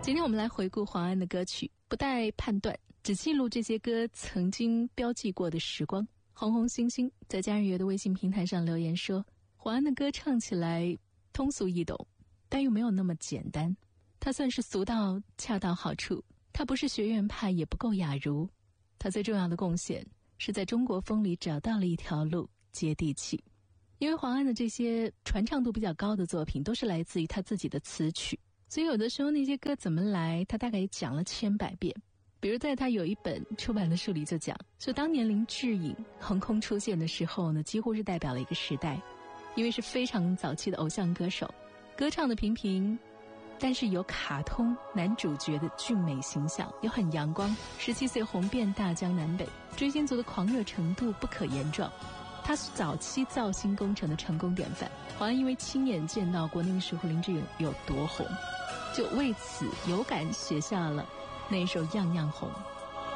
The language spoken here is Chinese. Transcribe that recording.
今天我们来回顾黄安的歌曲，不带判断，只记录这些歌曾经标记过的时光。红红星星在家人乐的微信平台上留言说，黄安的歌唱起来通俗易懂，但又没有那么简单。他算是俗到恰到好处，他不是学院派，也不够雅茹。他最重要的贡献是在中国风里找到了一条路，接地气。因为黄安的这些传唱度比较高的作品都是来自于他自己的词曲，所以有的时候那些歌怎么来，他大概也讲了千百遍。比如在他有一本出版的书里就讲，说当年林志颖横空出现的时候呢，几乎是代表了一个时代，因为是非常早期的偶像歌手，歌唱的平平，但是有卡通男主角的俊美形象，又很阳光，17岁红遍大江南北，追星族的狂热程度不可言状。他是早期造星工程的成功典范。黄安因为亲眼见到过那个时候林志颖有多红，就为此有感写下了那首《样样红》。